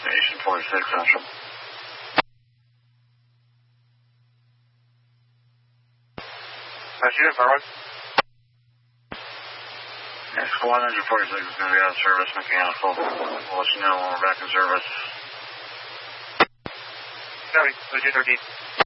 Station 46 Central. Shoot it forward. Yeah, Squad Engine 46 is going to be out of service, mechanical. We'll let you know when we're back in service. Copy, 213.